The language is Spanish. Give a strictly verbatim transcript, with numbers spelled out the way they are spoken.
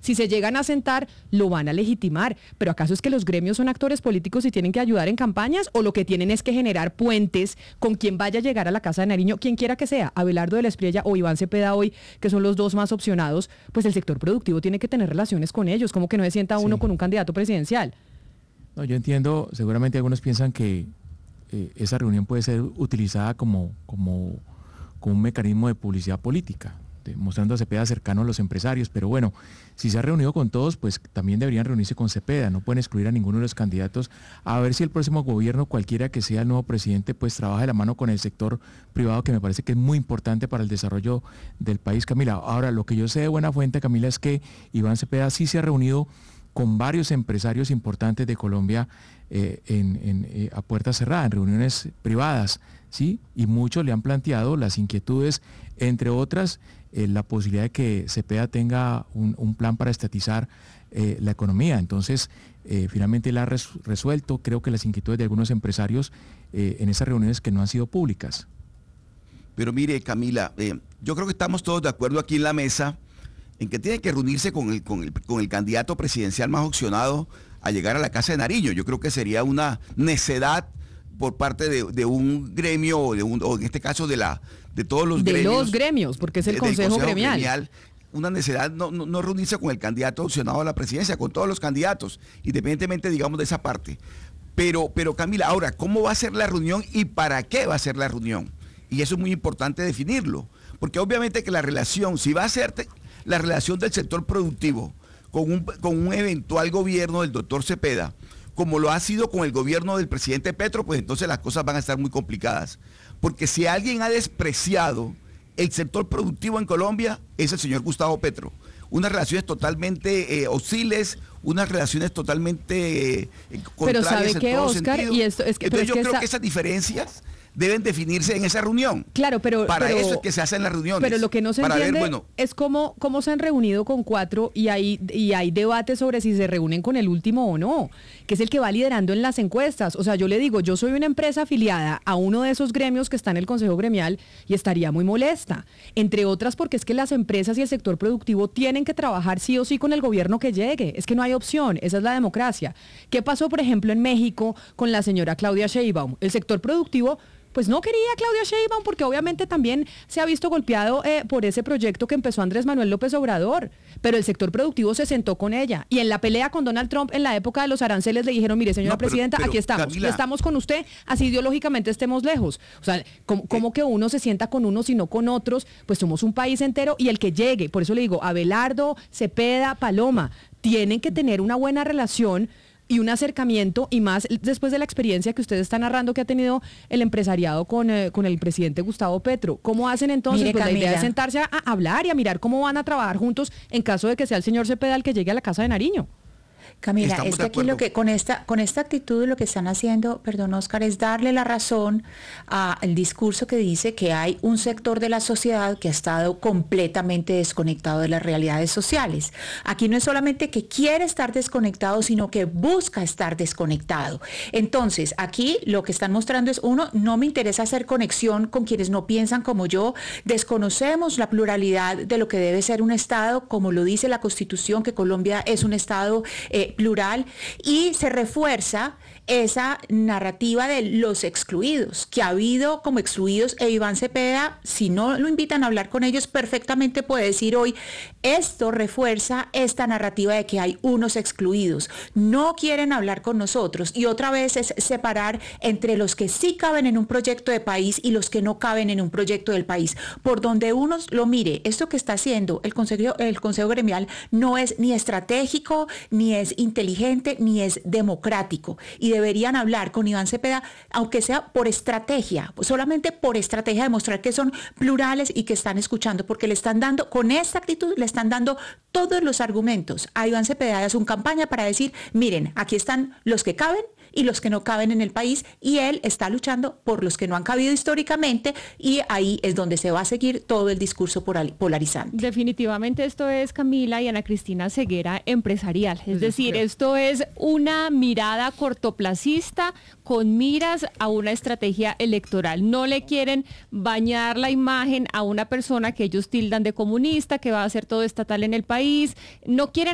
Si se llegan a sentar, lo van a legitimar. Pero ¿acaso es que los gremios son actores políticos y tienen que ayudar en campañas? ¿O lo que tienen es que generar puentes con quien vaya a llegar a la Casa de Nariño, quien quiera que sea, Abelardo de la Espriella o Iván Cepeda hoy, que son los dos más opcionados? Pues el sector productivo tiene que tener relaciones con ellos, como que no se sienta uno sí. con un candidato presidencial. No, yo entiendo, seguramente algunos piensan que eh, esa reunión puede ser utilizada como, como, como un mecanismo de publicidad política, de, mostrando a Cepeda cercano a los empresarios, pero bueno, si se ha reunido con todos, pues también deberían reunirse con Cepeda, no pueden excluir a ninguno de los candidatos, a ver si el próximo gobierno, cualquiera que sea el nuevo presidente, pues trabaja de la mano con el sector privado, que me parece que es muy importante para el desarrollo del país, Camila. Ahora, lo que yo sé de buena fuente, Camila, es que Iván Cepeda sí se ha reunido con varios empresarios importantes de Colombia eh, en, en, eh, a puerta cerrada, en reuniones privadas, ¿sí? Y muchos le han planteado las inquietudes, entre otras, eh, la posibilidad de que Cepeda tenga un, un plan para estatizar eh, la economía. Entonces, eh, finalmente él ha res, resuelto, creo que las inquietudes de algunos empresarios eh, en esas reuniones que no han sido públicas. Pero mire, Camila, eh, yo creo que estamos todos de acuerdo aquí en la mesa en que tiene que reunirse con el, con el, con el candidato presidencial más opcionado a llegar a la Casa de Nariño. Yo creo que sería una necedad por parte de, de un gremio, o, de un, o en este caso de, la, de todos los de gremios. De los gremios, porque es el de, Consejo, consejo gremial. gremial. Una necedad no, no, no reunirse con el candidato opcionado a la presidencia, con todos los candidatos, independientemente, digamos, de esa parte. Pero, pero Camila, ahora, ¿cómo va a ser la reunión y para qué va a ser la reunión? Y eso es muy importante definirlo, porque obviamente que la relación, si va a ser la relación del sector productivo con un, con un eventual gobierno del doctor Cepeda, como lo ha sido con el gobierno del presidente Petro, pues entonces las cosas van a estar muy complicadas. Porque si alguien ha despreciado el sector productivo en Colombia, es el señor Gustavo Petro. Unas relaciones totalmente eh, hostiles, unas relaciones totalmente eh, contrarias. Pero ¿sabe en qué, todo Oscar? sentido. Y esto, es que, Entonces pero yo es que creo esa... que esas diferencias deben definirse en esa reunión. Claro, pero... Para pero, eso es que se hacen las reuniones. Pero lo que no se para entiende ver, bueno, es cómo, cómo se han reunido con cuatro y hay, y hay debates sobre si se reúnen con el último o no, que es el que va liderando en las encuestas. O sea, yo le digo, yo soy una empresa afiliada a uno de esos gremios que está en el Consejo Gremial y estaría muy molesta. Entre otras porque es que las empresas y el sector productivo tienen que trabajar sí o sí con el gobierno que llegue. Es que no hay opción, esa es la democracia. ¿Qué pasó, por ejemplo, en México con la señora Claudia Sheinbaum? El sector productivo pues no quería a Claudia Sheinbaum porque obviamente también se ha visto golpeado eh, por ese proyecto que empezó Andrés Manuel López Obrador, pero el sector productivo se sentó con ella y en la pelea con Donald Trump en la época de los aranceles le dijeron, mire señora no, pero, presidenta, pero, aquí estamos, Camila, estamos con usted, así ideológicamente estemos lejos. O sea, ¿cómo, cómo que uno se sienta con unos y no con otros? Pues somos un país entero y el que llegue, por eso le digo, Abelardo, Cepeda, Paloma, tienen que tener una buena relación y un acercamiento, y más después de la experiencia que usted está narrando que ha tenido el empresariado con, eh, con el presidente Gustavo Petro. ¿Cómo hacen entonces? Mire, pues Camila, la idea es sentarse a, a hablar y a mirar cómo van a trabajar juntos en caso de que sea el señor Cepeda el que llegue a la Casa de Nariño. Camila, Estamos es que aquí lo que con esta con esta actitud lo que están haciendo, perdón Oscar, es darle la razón al discurso que dice que hay un sector de la sociedad que ha estado completamente desconectado de las realidades sociales. Aquí no es solamente que quiere estar desconectado, sino que busca estar desconectado. Entonces, aquí lo que están mostrando es, uno, no me interesa hacer conexión con quienes no piensan como yo, desconocemos la pluralidad de lo que debe ser un Estado, como lo dice la Constitución, que Colombia es un Estado Eh, plural, y se refuerza esa narrativa de los excluidos, que ha habido como excluidos, e Iván Cepeda, si no lo invitan a hablar con ellos, perfectamente puede decir hoy, esto refuerza esta narrativa de que hay unos excluidos, no quieren hablar con nosotros, y otra vez es separar entre los que sí caben en un proyecto de país y los que no caben en un proyecto del país. Por donde uno lo mire, esto que está haciendo el Consejo, el Consejo Gremial no es ni estratégico, ni es inteligente, ni es democrático, y deberían hablar con Iván Cepeda, aunque sea por estrategia, solamente por estrategia, demostrar que son plurales y que están escuchando, porque le están dando, con esta actitud, le están dando todos los argumentos a Iván Cepeda de su campaña para decir, miren, aquí están los que caben y los que no caben en el país, y él está luchando por los que no han cabido históricamente, y ahí es donde se va a seguir todo el discurso polarizante. Definitivamente esto es, Camila y Ana Cristina, ceguera empresarial, es decir, esto es una mirada cortoplacista con miras a una estrategia electoral. No le quieren bañar la imagen a una persona que ellos tildan de comunista, que va a hacer todo estatal en el país, no quieren